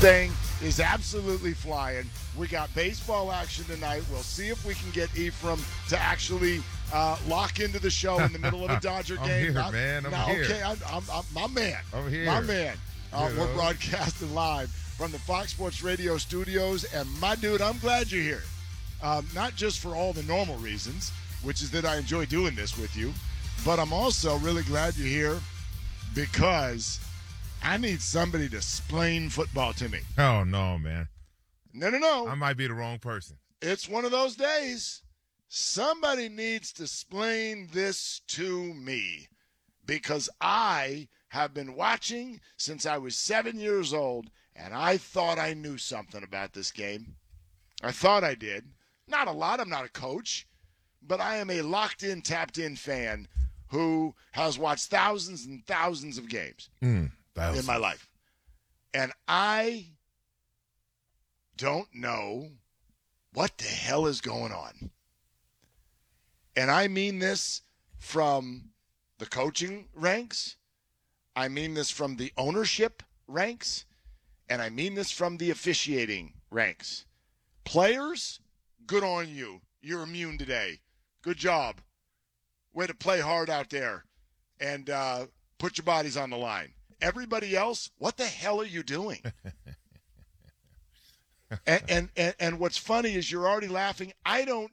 thing is absolutely flying. We got baseball action tonight. We'll see if we can get Ephraim to actually lock into the show in the middle of a Dodger game. I'm here, man. I'm here. Okay, I'm my man. I'm here. My man. We're broadcasting live from the Fox Sports Radio studios. And, my dude, I'm glad you're here. Not just for all the normal reasons, which is that I enjoy doing this with you, but I'm also really glad you're here because I need somebody to explain football to me. Oh, no, man. No. I might be the wrong person. It's one of those days. Somebody needs to explain this to me because I have been watching since I was 7 years old, and I thought I knew something about this game. I thought I did. Not a lot. I'm not a coach, but I am a locked-in, tapped-in fan who has watched thousands and thousands of games in my life. And I don't know what the hell is going on. And I mean this from the coaching ranks. I mean this from the ownership ranks. And I mean this from the officiating ranks. Players, good on you. You're immune today. Good job. Way to play hard out there and put your bodies on the line. Everybody else, what the hell are you doing? and what's funny is you're already laughing. I don't